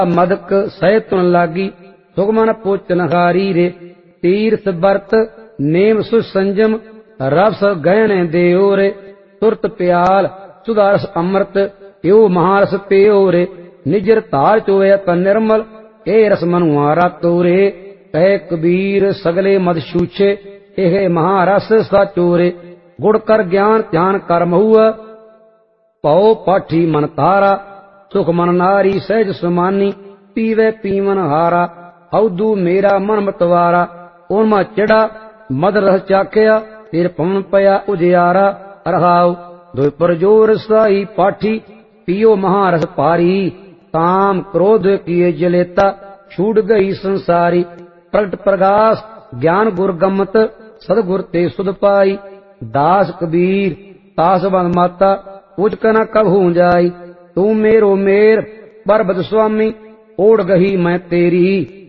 मदक सहतुन लागी सुगमन पोचन हारी रे। तीर्थ बरत नेम सुसंजम रस गहने देओ रे। तुरत प्याल सुधारस अमृत यो महारस पेयो रे। निजर तार चोया तन निर्मल ए रस मनुआरा तोरे। कहे कबीर सगले मद छूछे एह महारस साचो रे। गुड़ कर ज्ञान ध्यान कर महुआ पौ पाठी मन तारा। सुख मन नारी सहज समानी पीवे पीवन हारा। औदू मेरा मन मतवारा ओनमा चिड़ा मद रस चाखिया फिर पवन पया उजियारा। रहाओ दो पर जोर साई पाठी पियो महारस पारी। काम क्रोध किए जलेता छूट गई संसारी। प्रगट प्रकाश ज्ञान गुर गमत सदगुर ते सुध पाई। दास कबीर तास बंद माता उचक न कभू जाई। तू मेरो मेर बरबद स्वामी ओढ़ गही मैं तेरी।